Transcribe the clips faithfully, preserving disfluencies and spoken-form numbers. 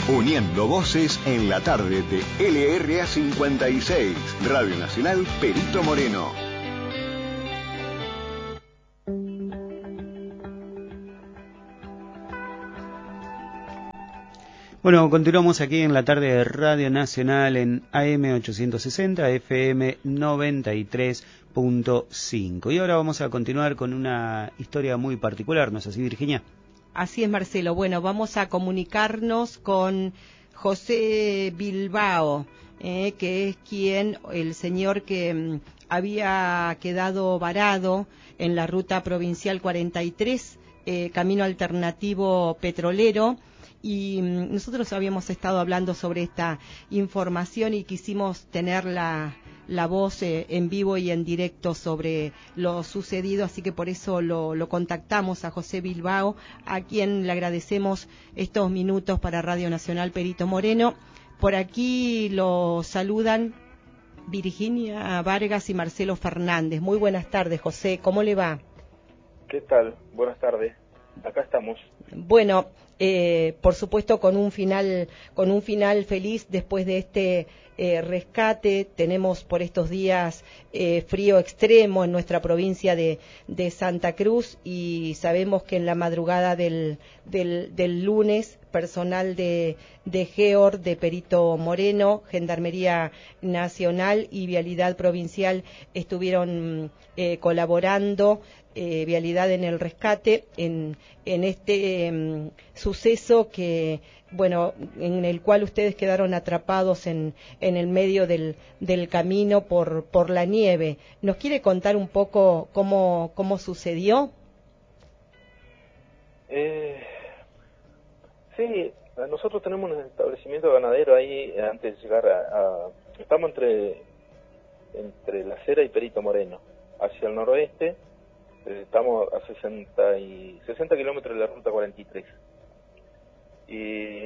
Uniendo voces en la tarde de L R A cincuenta y seis, Radio Nacional Perito Moreno. Bueno, continuamos aquí en la tarde de Radio Nacional en A M ochocientos sesenta, F M noventa y tres punto cinco. Y ahora vamos a continuar con una historia muy particular, ¿no es así, Virginia? Así es, Marcelo. Bueno, vamos a comunicarnos con José Bilbao, eh, que es quien, el señor que mm, había quedado varado en la ruta provincial cuarenta y tres, eh, camino alternativo petrolero. Y nosotros habíamos estado hablando sobre esta información y quisimos tener la, la voz eh, en vivo y en directo sobre lo sucedido, así que por eso lo, lo contactamos a José Bilbao, a quien le agradecemos estos minutos para Radio Nacional Perito Moreno. Por aquí lo saludan Virginia Vargas y Marcelo Fernández. Muy buenas tardes, José, ¿cómo le va? ¿Qué tal? Buenas tardes. Acá estamos. Bueno, eh, por supuesto con un final, con un final feliz después de este eh, rescate. Tenemos por estos días eh, frío extremo en nuestra provincia de, de Santa Cruz y sabemos que en la madrugada del, del, del lunes personal de, de GEOR, de Perito Moreno, Gendarmería Nacional y Vialidad Provincial estuvieron eh, colaborando. Eh, vialidad en el rescate, en, en este eh, suceso que, bueno, en el cual ustedes quedaron atrapados en, en el medio del, del camino por, por la nieve. ¿Nos quiere contar un poco cómo, cómo sucedió? Eh, sí, nosotros tenemos un establecimiento ganadero ahí antes de llegar a... a estamos entre, entre La Cera y Perito Moreno, hacia el noroeste. Estamos a sesenta, y, sesenta kilómetros de la ruta cuarenta y tres. Y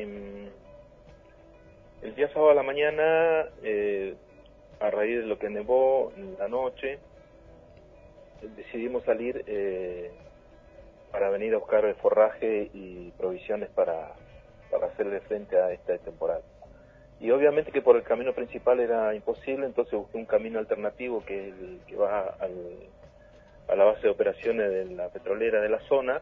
el día sábado a la mañana, eh, a raíz de lo que nevó en la noche, decidimos salir eh, para venir a buscar forraje y provisiones para, para hacerle frente a esta temporada. Y obviamente que por el camino principal era imposible, entonces busqué un camino alternativo que, el, que va al... a la base de operaciones de la petrolera de la zona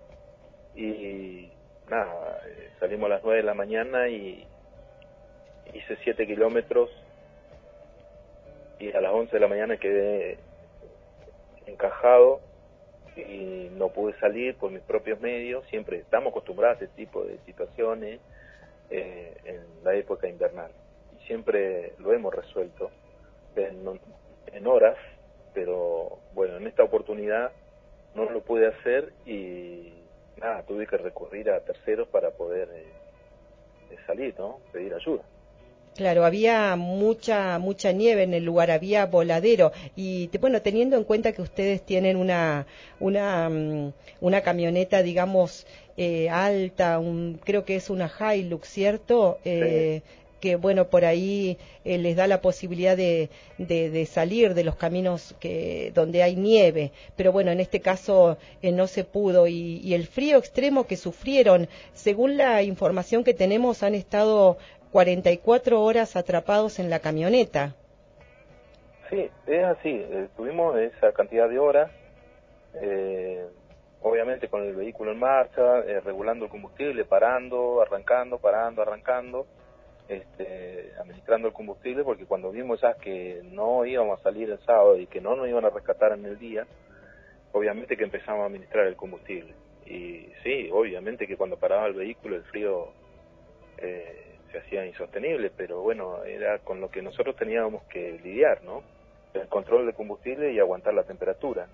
y nada, salimos a las nueve de la mañana y hice siete kilómetros y a las once de la mañana quedé encajado y no pude salir por mis propios medios. Siempre estamos acostumbrados a este tipo de situaciones eh, en la época invernal y siempre lo hemos resuelto en, en horas. Pero bueno, en esta oportunidad no lo pude hacer y nada, tuve que recurrir a terceros para poder eh, salir, ¿no? Pedir ayuda. Claro, había mucha mucha nieve en el lugar, había voladero y bueno, teniendo en cuenta que ustedes tienen una una una camioneta, digamos, eh, alta, un, creo que es una Hilux, ¿cierto? Eh, sí. Que bueno, por ahí eh, les da la posibilidad de, de, de salir de los caminos que donde hay nieve, pero bueno, en este caso eh, no se pudo y, y el frío extremo que sufrieron, según la información que tenemos, han estado cuarenta y cuatro horas atrapados en la camioneta. Sí, es así, eh, tuvimos esa cantidad de horas, eh, obviamente con el vehículo en marcha, eh, regulando el combustible, parando, arrancando, parando, arrancando. Este, administrando el combustible, porque cuando vimos ya que no íbamos a salir el sábado y que no nos iban a rescatar en el día, obviamente que empezamos a administrar el combustible. Y sí, obviamente que cuando paraba el vehículo el frío eh, se hacía insostenible, pero bueno, era con lo que nosotros teníamos que lidiar, ¿no? El control del combustible y aguantar la temperatura.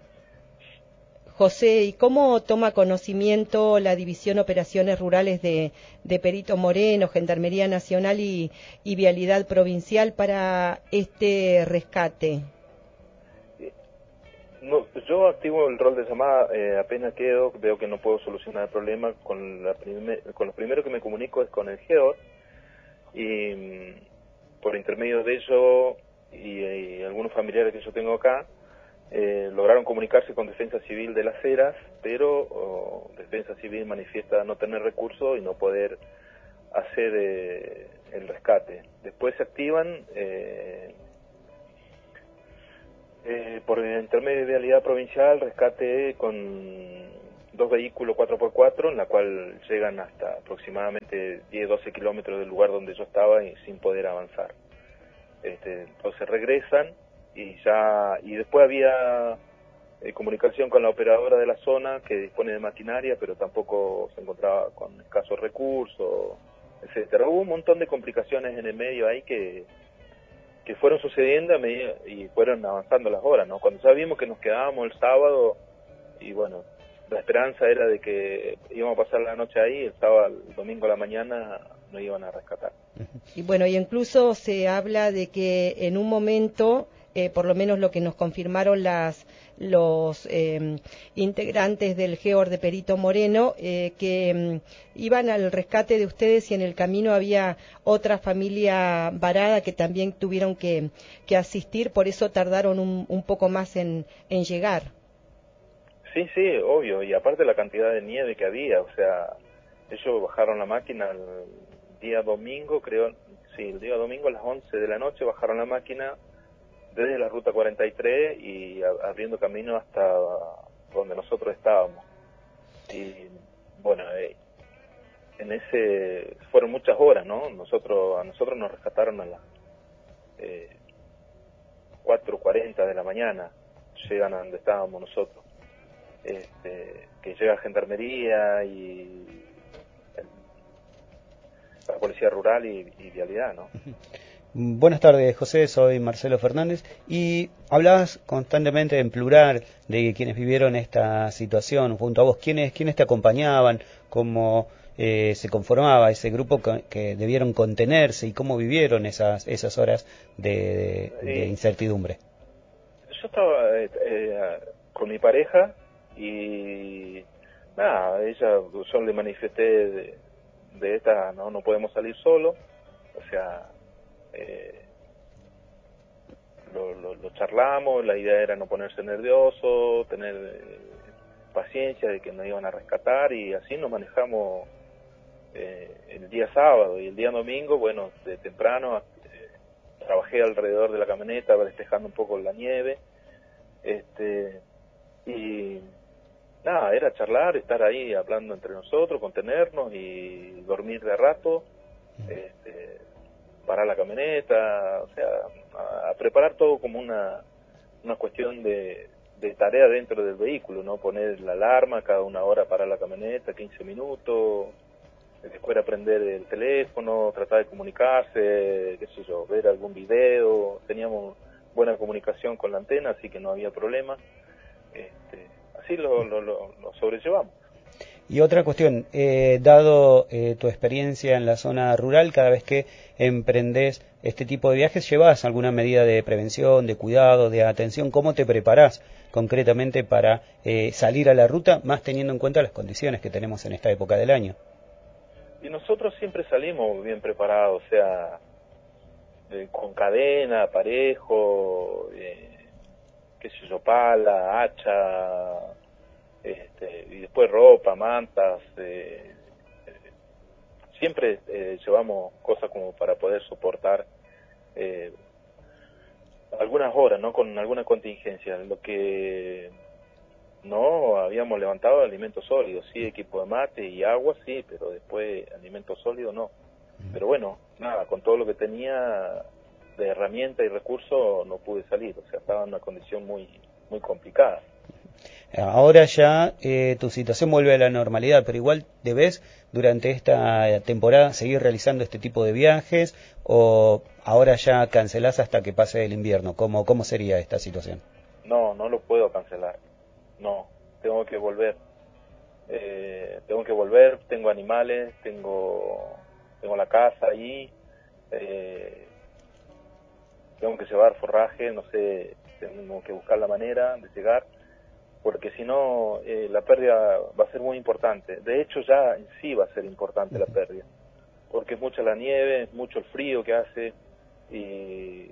José, ¿y cómo toma conocimiento la División Operaciones Rurales de, de Perito Moreno, Gendarmería Nacional y, y Vialidad Provincial para este rescate? No, yo activo el rol de llamada, eh, apenas quedo, veo que no puedo solucionar el problema, con, la primer, con lo primero que me comunico es con el GEOR y mm, por intermedio de ello y, y algunos familiares que yo tengo acá, Eh, lograron comunicarse con Defensa Civil de Las Heras, pero oh, Defensa Civil manifiesta no tener recursos y no poder hacer eh, el rescate. Después se activan eh, eh, por el intermedio de Vialidad Provincial, rescate con dos vehículos cuatro por cuatro, en la cual llegan hasta aproximadamente diez doce kilómetros del lugar donde yo estaba y sin poder avanzar. Este, entonces regresan y ya y después había eh, comunicación con la operadora de la zona que dispone de maquinaria, pero tampoco se encontraba con escasos recursos, etcétera. Hubo un montón de complicaciones en el medio ahí que que fueron sucediendo a medida, y fueron avanzando las horas, ¿no? Cuando ya vimos que nos quedábamos el sábado, y bueno, la esperanza era de que íbamos a pasar la noche ahí, el sábado, el domingo a la mañana nos iban a rescatar. Y bueno, y incluso se habla de que en un momento, eh, por lo menos lo que nos confirmaron las los eh, integrantes del GEOR de Perito Moreno, eh, que mm, iban al rescate de ustedes y en el camino había otra familia varada que también tuvieron que, que asistir, por eso tardaron un, un poco más en, en llegar. Sí, sí, obvio, y aparte la cantidad de nieve que había, o sea, ellos bajaron la máquina el día domingo, creo, sí, el día domingo a las once de la noche bajaron la máquina desde la ruta cuarenta y tres y a, abriendo camino hasta donde nosotros estábamos. Y bueno, eh, en ese fueron muchas horas, ¿no? Nosotros a nosotros nos rescataron a las eh, cuatro cuarenta de la mañana, llegan a donde estábamos nosotros. Este, que llega Gendarmería y el, la Policía Rural y, y Vialidad, ¿no? Buenas tardes, José, soy Marcelo Fernández y hablabas constantemente en plural de quienes vivieron esta situación junto a vos. ¿Quiénes, quiénes te acompañaban? ¿Cómo eh, se conformaba ese grupo que, que debieron contenerse y cómo vivieron esas, esas horas de, de, de incertidumbre? Yo estaba eh, eh, con mi pareja y nada, ella, yo le manifesté de, de esta, no, no podemos salir solo, o sea, eh, lo, lo, lo charlamos, la idea era no ponerse nervioso, tener eh, paciencia de que nos iban a rescatar y así nos manejamos eh, el día sábado y el día domingo, bueno, de temprano eh, trabajé alrededor de la camioneta despejando un poco la nieve, este y nada, era charlar, estar ahí hablando entre nosotros, contenernos y dormir de rato, este, parar la camioneta, o sea, a, a preparar todo como una, una cuestión de, de tarea dentro del vehículo, ¿no? Poner la alarma cada una hora para la camioneta, quince minutos, después aprender el teléfono, tratar de comunicarse, qué sé yo, ver algún video, teníamos buena comunicación con la antena, así que no había problema. Este, así lo, lo, lo, lo sobrellevamos. Y otra cuestión, eh, dado eh, tu experiencia en la zona rural, cada vez que emprendés este tipo de viajes, ¿llevas alguna medida de prevención, de cuidado, de atención? ¿Cómo te preparás concretamente para eh, salir a la ruta, más teniendo en cuenta las condiciones que tenemos en esta época del año? Y nosotros siempre salimos bien preparados, o sea, eh, con cadena, parejo, eh, qué sé yo, pala, hacha, este, y después ropa, mantas, eh, eh, siempre eh, llevamos cosas como para poder soportar eh, algunas horas, ¿no? Con alguna contingencia. Lo que no habíamos levantado alimentos sólidos, sí, equipo de mate y agua, sí, pero después alimentos sólidos no. Pero bueno, nada, con todo lo que tenía de herramienta y recursos no pude salir, o sea, estaba en una condición muy, muy complicada. Ahora ya eh, tu situación vuelve a la normalidad, pero igual debes durante esta temporada seguir realizando este tipo de viajes o ahora ya cancelás hasta que pase el invierno. ¿Cómo, cómo sería esta situación? No, no lo puedo cancelar. No, tengo que volver. Eh, tengo que volver, tengo animales, tengo, tengo la casa ahí, eh, tengo que llevar forraje, no sé, tengo que buscar la manera de llegar. Porque si no, eh, la pérdida va a ser muy importante. De hecho, ya en sí va a ser importante la pérdida, porque es mucha la nieve, es mucho el frío que hace, y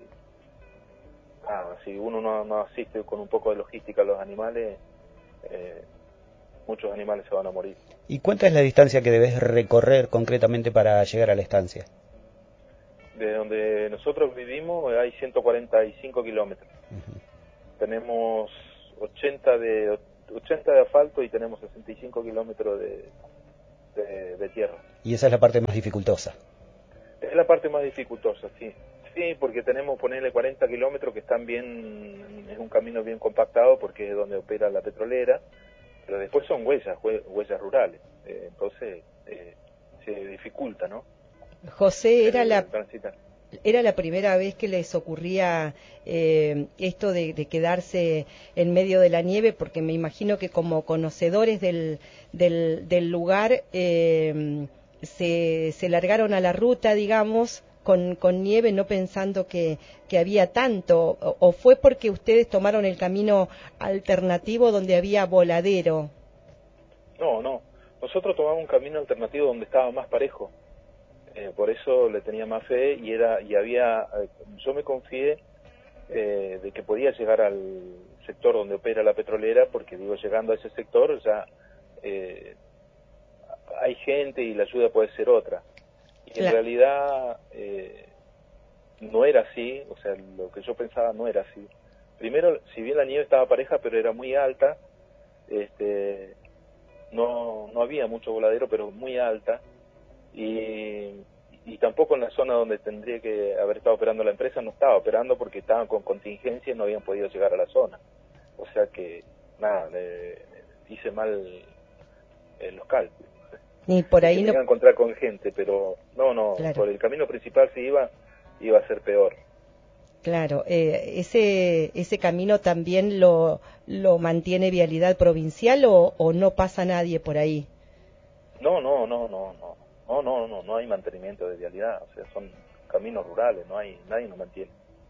ah, si uno no, no asiste con un poco de logística a los animales, eh, muchos animales se van a morir. ¿Y cuánta es la distancia que debes recorrer concretamente para llegar a la estancia? De donde nosotros vivimos hay ciento cuarenta y cinco kilómetros. Uh-huh. Tenemos ochenta de ochenta de asfalto y tenemos sesenta y cinco kilómetros de, de, de tierra. ¿Y esa es la parte más dificultosa? Es la parte más dificultosa, sí. Sí, porque tenemos, ponerle cuarenta kilómetros que están bien, es un camino bien compactado porque es donde opera la petrolera, pero después son huellas, huellas rurales, eh, entonces eh, se dificulta, ¿no? José, era eh, la transitar. era la primera vez que les ocurría eh, esto de, de quedarse en medio de la nieve, porque me imagino que como conocedores del, del, del lugar eh, se, se largaron a la ruta, digamos, con, con nieve, no pensando que, que había tanto, o, o fue porque ustedes tomaron el camino alternativo donde había voladero. No, no, nosotros tomamos un camino alternativo donde estaba más parejo. Eh, por eso le tenía más fe y era y había eh, yo me confié eh, de que podía llegar al sector donde opera la petrolera, porque digo, llegando a ese sector ya eh, hay gente y la ayuda puede ser otra, y en La... realidad eh, no era así, o sea, lo que yo pensaba no era así. Primero, si bien la nieve estaba pareja pero era muy alta, este no no había mucho voladero, pero muy alta. Y, y tampoco en la zona donde tendría que haber estado operando la empresa no estaba operando porque estaban con contingencia y no habían podido llegar a la zona. O sea que, nada, le, le hice mal eh, los cálculos. Y por ahí y no... me iba a encontrar con gente, pero no, no, claro. Por el camino principal si iba, iba a ser peor. Claro, eh, ese ese camino también lo, lo mantiene Vialidad Provincial o, o no pasa nadie por ahí. No, no, no, no, no. No, no, no, no hay mantenimiento de vialidad, o sea, son caminos rurales, no hay, nadie nos mantiene.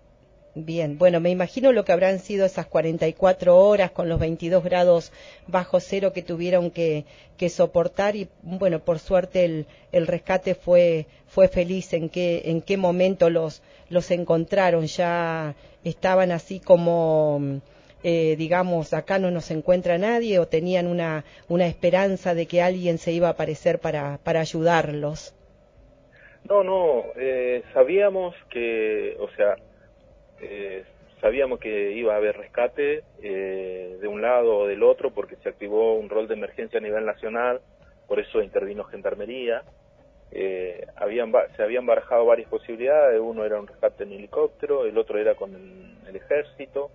Bien, bueno, me imagino lo que habrán sido esas cuarenta y cuatro horas con los veintidós grados bajo cero que tuvieron que, que soportar y, bueno, por suerte el, el rescate fue fue feliz. ¿En qué, en qué momento los, los encontraron? ¿Ya estaban así como... Eh, digamos, acá no nos encuentra nadie, o tenían una, una esperanza de que alguien se iba a aparecer para, para ayudarlos? No, no, eh, sabíamos que, o sea, eh, sabíamos que iba a haber rescate eh, de un lado o del otro, porque se activó un rol de emergencia a nivel nacional, por eso intervino Gendarmería. Eh, habían, se habían barajado varias posibilidades, uno era un rescate en helicóptero, el otro era con el, el ejército.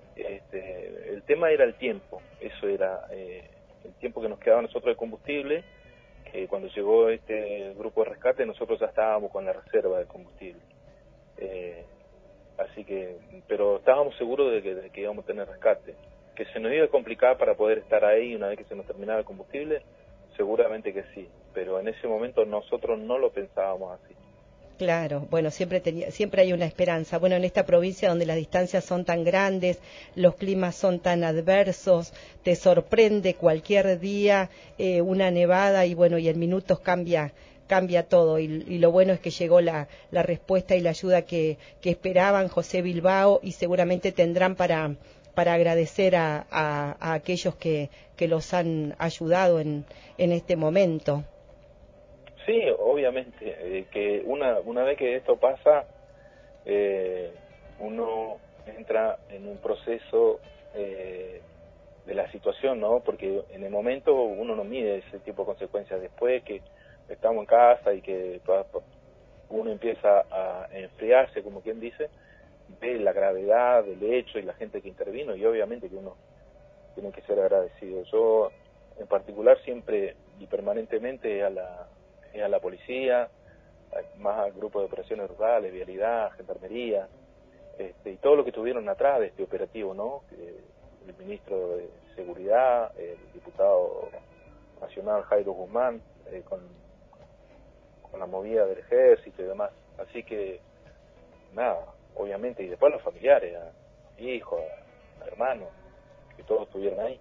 Este, el tema era el tiempo, eso era eh, el tiempo que nos quedaba a nosotros de combustible, que cuando llegó este grupo de rescate nosotros ya estábamos con la reserva de combustible, eh, así que, pero estábamos seguros de que, de que íbamos a tener rescate, que se nos iba a complicar para poder estar ahí una vez que se nos terminaba el combustible, seguramente que sí, pero en ese momento nosotros no lo pensábamos así. Claro, bueno, siempre tenía, siempre hay una esperanza. Bueno, en esta provincia donde las distancias son tan grandes, los climas son tan adversos, te sorprende cualquier día eh, una nevada y bueno, y en minutos cambia cambia todo. Y, y lo bueno es que llegó la, la respuesta y la ayuda que, que esperaban, José Bilbao, y seguramente tendrán para para agradecer a, a, a aquellos que, que los han ayudado en, en este momento. Sí, obviamente, eh, que una una vez que esto pasa, eh, uno entra en un proceso eh, de la situación, ¿no? Porque en el momento uno no mide ese tipo de consecuencias. Después que estamos en casa y que uno empieza a enfriarse, como quien dice, ve la gravedad del hecho y la gente que intervino, y obviamente que uno tiene que ser agradecido. Yo, en particular, siempre y permanentemente a la a la policía, más al grupo de operaciones rurales, vialidad, gendarmería, este, y todo lo que estuvieron atrás de este operativo, ¿no? El ministro de Seguridad, el diputado nacional Jairo Guzmán, eh, con, con la movida del ejército y demás. Así que, nada, obviamente, y después los familiares, a hijos, a hermanos, que todos estuvieron ahí.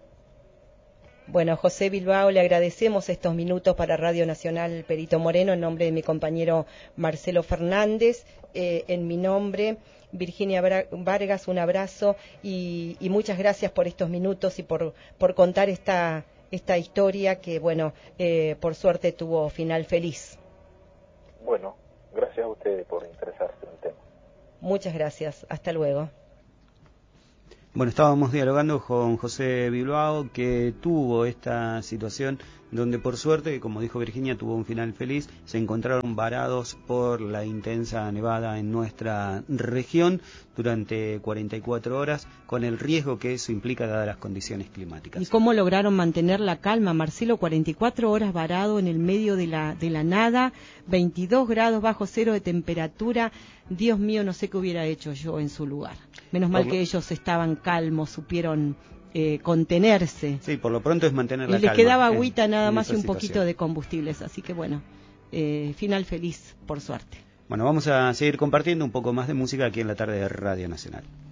Bueno, José Bilbao, le agradecemos estos minutos para Radio Nacional Perito Moreno en nombre de mi compañero Marcelo Fernández, eh, en mi nombre, Virginia Vargas, un abrazo y, y muchas gracias por estos minutos y por, por contar esta, esta historia que, bueno, eh, por suerte tuvo final feliz. Bueno, gracias a ustedes por interesarse en el tema. Muchas gracias, hasta luego. Bueno, estábamos dialogando con José Bilbao, que tuvo esta situación donde por suerte, como dijo Virginia, tuvo un final feliz. Se encontraron varados por la intensa nevada en nuestra región durante cuarenta y cuatro horas, con el riesgo que eso implica dadas las condiciones climáticas. ¿Y cómo lograron mantener la calma, Marcelo? cuarenta y cuatro horas varado en el medio de la, de la nada, veintidós grados bajo cero de temperatura. Dios mío, no sé qué hubiera hecho yo en su lugar. Menos mal que ellos estaban calmos, supieron eh, contenerse. Sí, por lo pronto es mantener la calma. Y calma. les quedaba agüita en, nada en más y un situación. poquito de combustibles. Así que bueno, eh, final feliz, por suerte. Bueno, vamos a seguir compartiendo un poco más de música aquí en la tarde de Radio Nacional.